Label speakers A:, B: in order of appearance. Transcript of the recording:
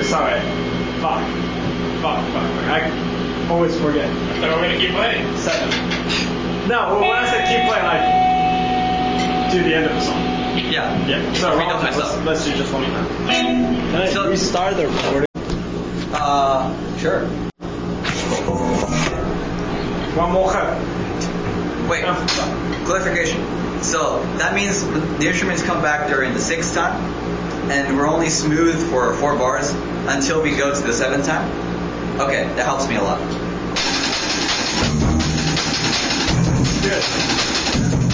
A: sorry. Fuck. I always forget.
B: I thought we were going to keep playing.
A: 7. No, well, when I said keep playing, like, to the end of the song.
C: Yeah.
A: So let's do just 1 more time.
D: Can I restart the recording?
C: Sure.
A: One more cut.
C: Wait, clarification. So that means the instruments come back during the 6th time, and we're only smooth for 4 bars until we go to the 7th time? Okay, that helps me a lot.
A: Good.